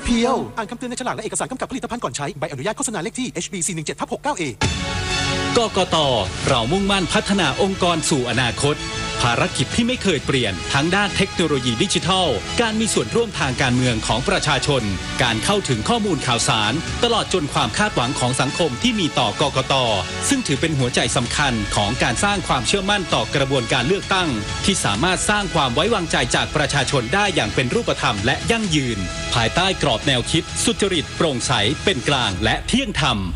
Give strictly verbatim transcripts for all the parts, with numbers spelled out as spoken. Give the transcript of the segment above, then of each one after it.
พียวอ่านคำเตือนในฉลากและเอกสารกำกับผลิตภัณฑ์ก่อนใช้ใบอนุญาตโฆษณาเลขที่ เอช บี สี่ หนึ่ง เจ็ด ทับ หกสิบเก้า เอกกต.เรามุ่งมั่นพัฒนาองค์กรสู่อนาคตภารกิจที่ไม่เคยเปลี่ยนทั้งด้านเทคโนโลยีดิจิทัลการมีส่วนร่วมทางการเมืองของประชาชนการเข้าถึงข้อมูลข่าวสารตลอดจนความคาดหวังของสังคมที่มีต่อกกต.ซึ่งถือเป็นหัวใจสำคัญของการสร้างความเชื่อมั่นต่อกระบวนการเลือกตั้งที่สามารถสร้างความไว้วางใจจากประชาชนได้อย่างเป็นรูปธรรมและยั่งยืนภายใต้กรอบแนวคิดสุจริตโปร่งใสเป็นกลางและเที่ยงธรรม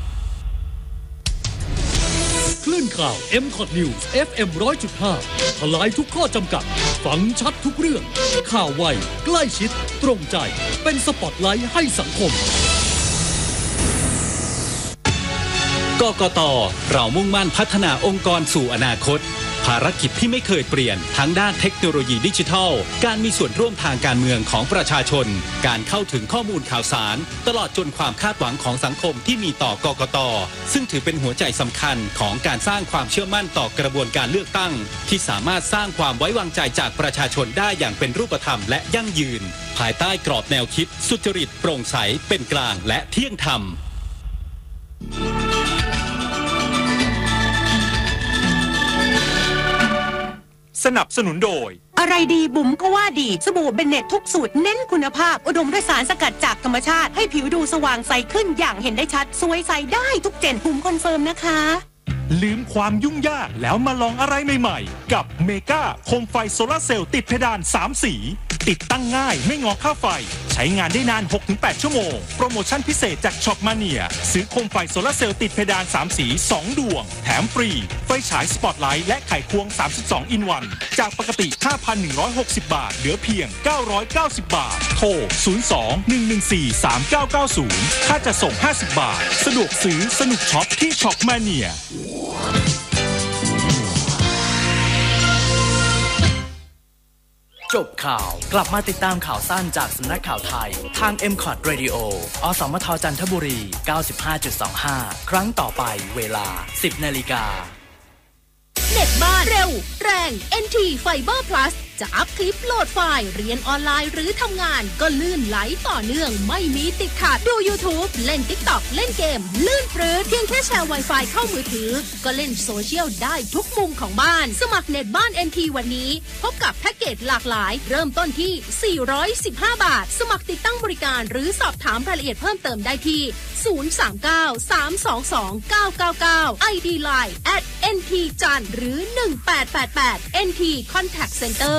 คลื่นข่าว เอ็ม คอท News เอฟ เอ็ม หนึ่งร้อยจุดห้า ทลายทุกข้อจำกัดฟังชัดทุกเรื่องข่าวไวใกล้ชิดตรงใจเป็นสปอตไลท์ให้สังคมกกต.เรามุ่งมั่นพัฒนาองค์กรสู่อนาคตภารกิจที่ไม่เคยเปลี่ยนทั้งด้านเทคโนโลยีดิจิทัลการมีส่วนร่วมทางการเมืองของประชาชนการเข้าถึงข้อมูลข่าวสารตลอดจนความคาดหวังของสังคมที่มีต่อกกต.ซึ่งถือเป็นหัวใจสำคัญของการสร้างความเชื่อมั่นต่อกระบวนการเลือกตั้งที่สามารถสร้างความไว้วางใจจากประชาชนได้อย่างเป็นรูปธรรมและยั่งยืนภายใต้กรอบแนวคิดสุจริตโปร่งใสเป็นกลางและเที่ยงธรรมสนับสนุนโดยอะไรดีบุ๋มก็ว่าดีสบู่เบนเน็ตทุกสูตรเน้นคุณภาพอุดมด้วยสารสกัดจากธรรมชาติให้ผิวดูสว่างใสขึ้นอย่างเห็นได้ชัดสวยใสได้ทุกเจนบุ๋มคอนเฟิร์มนะคะลืมความยุ่งยากแล้วมาลองอะไรใหม่ๆกับเมกาโคมไฟโซลาร์เซลล์ติดเพดานสามสีติดตั้งง่ายไม่งอค่าไฟใช้งานได้นาน หกถึงแปด ชั่วโมงโปรโมชั่นพิเศษจากช็อปมาเนียซื้อโคมไฟโซลาร์เซลล์ติดเพดานสามสีสองดวงแถมฟรีไฟฉายสปอตไลท์และไขควงสามสิบสองอินวันจากปกติ ห้าพันหนึ่งร้อยหกสิบ บาทเหลือเพียงเก้าร้อยเก้าสิบ บาทโทรศูนย์ สอง หนึ่ง หนึ่ง สี่ สาม เก้า เก้า ศูนย์ค่าจะส่งห้าสิบบาทสะดวกซื้อสนุกช็อปที่ช็อปมาเนียจบข่าวกลับมาติดตามข่าวสั้นจากสำนักข่าวไทยทาง เอ็ม คอท Radio อสมทจันทบุรี เก้าสิบห้าจุดสองห้า ครั้งต่อไปเวลา สิบ นาฬิกาเน็ตบ้านเร็วแรง เอ็น ที Fiber Plus จะอัพคลิปโหลดไฟล์เรียนออนไลน์หรือทำงานก็ลื่นไหลต่อเนื่องไม่มีติดขัดดู YouTube เล่น TikTok เล่นเกมลื่นปรื้ดเพียงแค่แชร์ Wi-Fi เข้ามือถือก็เล่นโซเชียลได้ทุกมุมของบ้านสมัครเน็ตบ้าน เอ็น ที วันนี้พบกับแพ็กเกจหลากหลายเริ่มต้นที่สี่ร้อยสิบห้าบาทสมัครติดตั้งบริการหรือสอบถามรายละเอียดเพิ่มเติมได้ที่ศูนย์ สาม เก้า สาม สอง สอง เก้า เก้า เก้า ไอ ดี ไลน์ แอท เอ็น ที จันทร์หรือหนึ่งแปดแปดแปด เอ็น ที Contact Center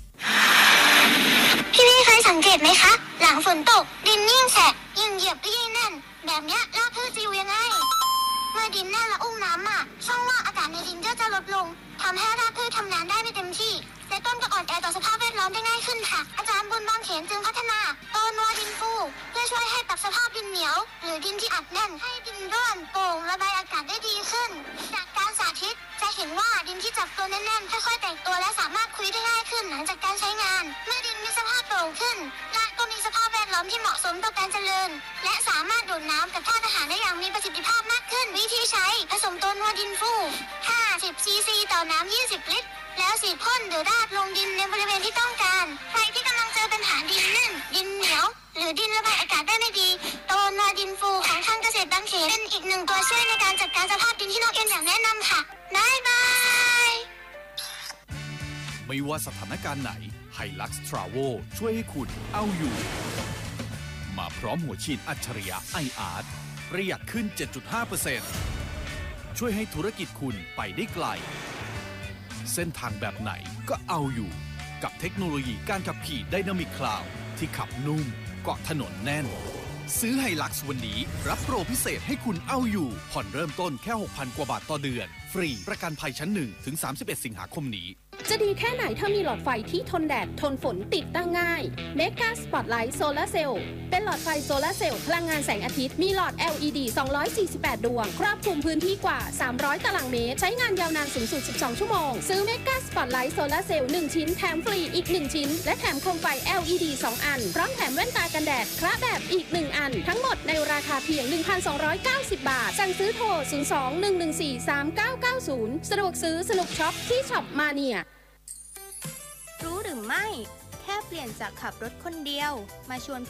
พี่พี่เคยสังเกตไหมคะหลังฝนตกดินยิ่งแฉะยิ่งเหยียบก็ยิ่งแน่นแบบนี้รากพืชจะอยู่ยังไงเมื่อดินแน่นและอุ้มน้ำอ่ะช่องว่างอากาศในดินก็จะลดลงทำให้รากพืชทำงานได้ไม่เต็มที่และต้นก็อ่อนแอต่อสภาพแวดล้อมได้ง่ายขึ้นค่ะอาจารย์บุญบางเขนจึงพัฒนาโตนัวดินฟูเพื่อช่วยให้ปรับสภาพดินเหนียวหรือดินที่อัดแน่นให้ดินร่วนโปร่งระบายอากาศได้ดีขึ้นจากการสาธิตจะเห็นว่าดินที่จับตัวแน่นๆค่อยๆแตกตัวและสามารถคุยได้ง่ายขึ้นหลังจากการใช้งานเมื่อดินมีสภาพโปร่งขึ้นรากก็มีสภาพแวดล้อมที่เหมาะสมต่อการเจริญและสามารถดูดน้ำกับธาตุอาหารได้อย่างมีประสิทธิภาพมากขึ้นวิธีใช้ผสมโตนัวดินฟูห้าสิบซีซีต่อน้ำยี่สิบลิตรแล้วฉีดพ่นหรือราดลงดินในบริเวณที่ต้องการใครที่กำลังเจอปัญหาดินแน่นดินเหนียวหรือดินระบายอากาศได้ไม่ดีโตนัวดินฟูของทางเกษตรบางเขนเป็นอีกหนึ่งตัวช่วยในการจัดการสภาพดินที่นอกเย็นอย่างแนะนำค่ะบ๊ายบายไม่ว่าสถานการณ์ไหน Hilux Travel ช่วยให้คุณเอาอยู่มาพร้อมหัวฉีดอัจฉริยะ ไอ อาร์ ที ประหยัดขึ้น เจ็ดจุดห้าเปอร์เซ็นต์ ช่วยให้ธุรกิจคุณไปได้ไกลเส้นทางแบบไหนก็เอาอยู่กับเทคโนโลยีการขับขี่ Dynamic Cloud ที่ขับนุ่มเกาะถนนแน่นซื้อ Hilux วันนี้รับโปรพิเศษให้คุณเอาอยู่ผ่อนเริ่มต้นแค่ หกพัน กว่าบาทต่อเดือนฟรีประกันภัยชั้นหนึ่งถึงสามสิบเอ็ดสิงหาคมนี้จะดีแค่ไหนถ้ามีหลอดไฟที่ทนแดดทนฝนติดตั้งง่าย Mega Spotlight Solar Cell เป็นหลอดไฟโซลาร์เซลล์พลังงานแสงอาทิตย์มีหลอด แอล อี ดี สองร้อยสี่สิบแปด ดวงครอบคลุมพื้นที่กว่าสามร้อยตารางเมตรใช้งานยาวนานสูงสุดสิบสองชั่วโมงซื้อ Mega Spotlight Solar Cell หนึ่งชิ้นแถมฟรีอีกหนึ่งชิ้นและแถมโคมไฟ แอล อี ดี สองอันพร้อมแถมแว่นตากันแดดคละแบบอีกหนึ่งอันทั้งหมดในราคาเพียง หนึ่งพันสองร้อยเก้าสิบ บาทสั่งซื้อโทรศูนย์ สอง หนึ่ง หนึ่ง สี่ สาม เก้า เก้า ศูนย์สะดวกซื้อสนุกช็อปที่ช็อปมาเนียรู้หรือไม่แค่เปลี่ยนจากขับรถคนเดียวมาชวน